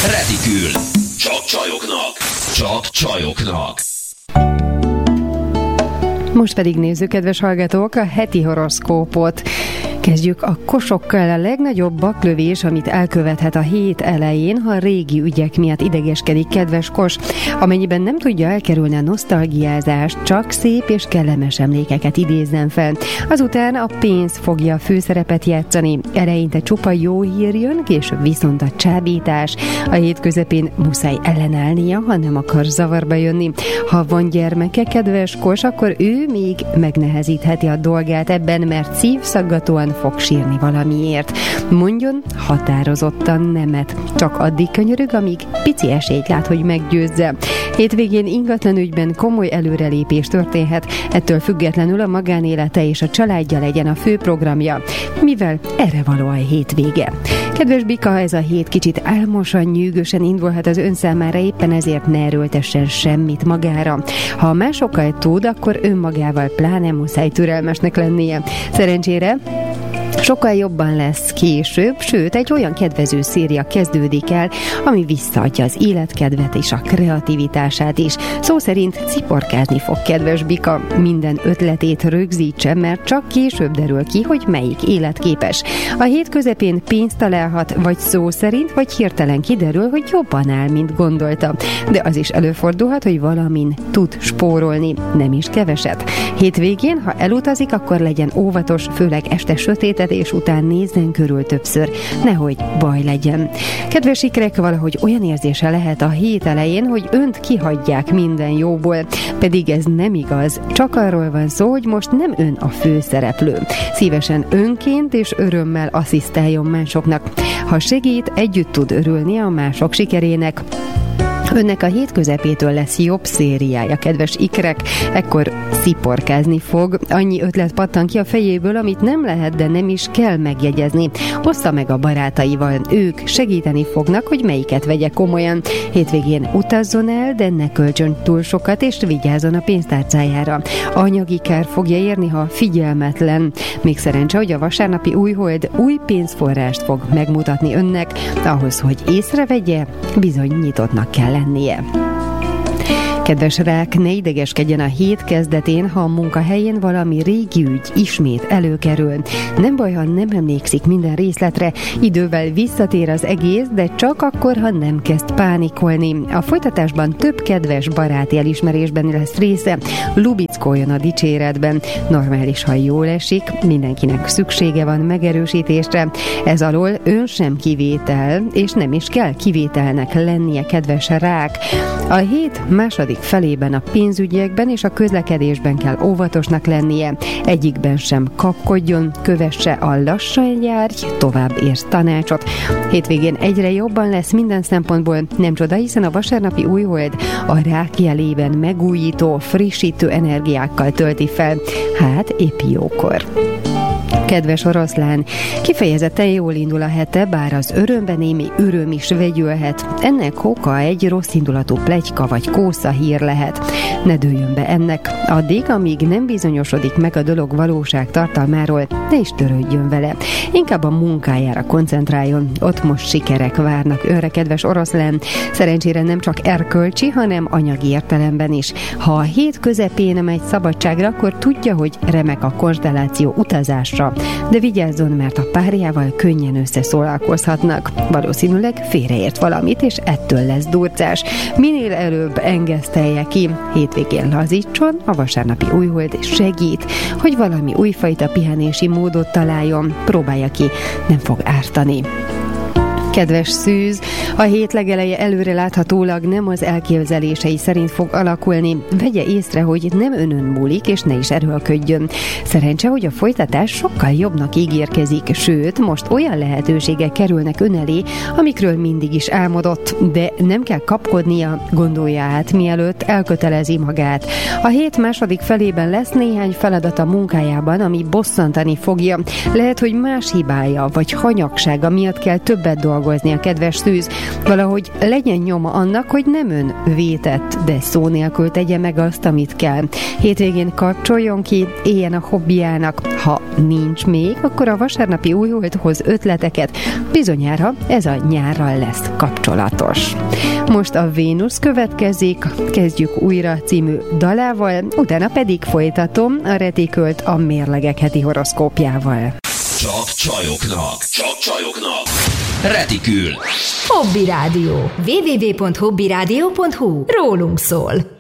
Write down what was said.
Retikül. Csak csajoknak. Csak csajoknak. Most pedig nézzük, kedves hallgatók, a heti horoszkópot. Kezdjük a kosokkal. A legnagyobb baklövés, amit elkövethet a hét elején, ha a régi ügyek miatt idegeskedik, kedves kos. Amennyiben nem tudja elkerülni a nosztalgiázást, csak szép és kellemes emlékeket idézzen fel. Azután a pénz fogja a főszerepet játszani. Eleinte csupa jó hír jön, később viszont a csábítás. A hét közepén muszáj ellenállnia, ha nem akar zavarba jönni. Ha van gyermeke, kedves kos, akkor ő még megnehezítheti a dolgát ebben, mert szívszaggatóan fog sírni valamiért. Mondjon határozottan nemet. Csak addig könyörög, amíg pici esélyt lát, hogy meggyőzze. Hétvégén ingatlan ügyben komoly előrelépés történhet, ettől függetlenül a magánélete és a családja legyen a fő programja, mivel erre való a hétvége. Kedves Bika, ez a hét kicsit álmosan, nyűgösen indulhat az ön számára, éppen ezért ne erőltessen semmit magára. Ha másokkal tud, akkor önmagával pláne muszáj türelmesnek lennie. Szerencsére sokkal jobban lesz később, sőt, egy olyan kedvező széria kezdődik el, ami visszaadja az életkedvet és a kreativitását is. Szó szerint ciporkázni fog, kedves Bika. Minden ötletét rögzítse, mert csak később derül ki, hogy melyik életképes. A hét közepén pénzt találhat, vagy szó szerint, vagy hirtelen kiderül, hogy jobban áll, mint gondolta. De az is előfordulhat, hogy valamin tud spórolni, nem is keveset. Hétvégén, ha elutazik, akkor legyen óvatos, főleg este sötétet, és után nézzen körül többször, nehogy baj legyen. Kedves ikrek, valahogy olyan érzése lehet a hét elején, hogy önt kihagyják minden jóból, pedig ez nem igaz, csak arról van szó, hogy most nem ön a főszereplő. Szívesen önként és örömmel asszisztáljon másoknak. Ha segít, együtt tud örülni a mások sikerének. Önnek a hét közepétől lesz jobb szériája, kedves ikrek, ekkor sziporkázni fog. Annyi ötlet pattan ki a fejéből, amit nem lehet, de nem is kell megjegyezni. Ossza meg a barátaival, ők segíteni fognak, hogy melyiket vegye komolyan. Hétvégén utazzon el, de ne költsön túl sokat, és vigyázzon a pénztárcájára. Anyagi kár fogja érni, ha figyelmetlen. Még szerencse, hogy a vasárnapi újhold új pénzforrást fog megmutatni önnek. Ahhoz, hogy észrevegye, bizony nyitottnak kell lennie. Kedves rák, ne idegeskedjen a hét kezdetén, ha a munkahelyén valami régi ügy ismét előkerül. Nem baj, ha nem emlékszik minden részletre, idővel visszatér az egész, de csak akkor, ha nem kezd pánikolni. A folytatásban több kedves baráti elismerésben lesz része, lubickoljon a dicséretben. Normális, ha jól esik, mindenkinek szüksége van megerősítésre. Ez alól ön sem kivétel, és nem is kell kivételnek lennie, kedves rák. A hét második felében a pénzügyekben és a közlekedésben kell óvatosnak lennie. Egyikben sem kapkodjon, kövesse a lassan járj, tovább érsz tanácsot. Hétvégén egyre jobban lesz minden szempontból, nem csoda, hiszen a vasárnapi újhold a rák jelében megújító, frissítő energiákkal tölti fel. Hát épp jókor. Kedves oroszlán, kifejezetten jól indul a hete, bár az örömben némi öröm is vegyülhet. Ennek oka egy rosszindulatú pletyka vagy kósza hír lehet. Ne dőljön be ennek. Addig, amíg nem bizonyosodik meg a dolog valóság tartalmáról, ne is törődjön vele. Inkább a munkájára koncentráljon. Ott most sikerek várnak önre, kedves oroszlán. Szerencsére nem csak erkölcsi, hanem anyagi értelemben is. Ha a hét közepén megy szabadságra, akkor tudja, hogy remek a konstelláció utazásra. De vigyázzon, mert a párjával könnyen összeszólalkozhatnak. Valószínűleg félreért valamit, és ettől lesz durcás. Minél előbb engesztelje ki, hétvégén lazítson, a vasárnapi újhold segít, hogy valami újfajta pihenési módot találjon. Próbálja ki, nem fog ártani. Kedves szűz, a hét legeleje előre láthatólag nem az elképzelései szerint fog alakulni. Vegye észre, hogy nem önön múlik, és ne is erőlködjön. Szerencse, hogy a folytatás sokkal jobbnak ígérkezik, sőt, most olyan lehetőségek kerülnek ön elé, amikről mindig is álmodott, de nem kell kapkodnia, gondolja át, mielőtt elkötelezi magát. A hét második felében lesz néhány feladat a munkájában, ami bosszantani fogja. Lehet, hogy más hibája, vagy hanyagsága miatt kell többet dolgozni dolgozni a kedves szűz. Valahogy legyen nyoma annak, hogy nem ön vétett, de szó nélkül tegye meg azt, amit kell. Hétvégén kapcsoljon ki, éljen a hobbiának. Ha nincs még, akkor a vasárnapi újholdhoz ötleteket. Bizonyára ez a nyárral lesz kapcsolatos. Most a Vénusz következik, Kezdjük újra című dalával, utána pedig folytatom a Retikült a Mérlegek heti horoszkópjával. Csak csajoknak. Csak csajoknak. Retikül. Hobby Rádió. www.hobbyradio.hu. Rólunk szól.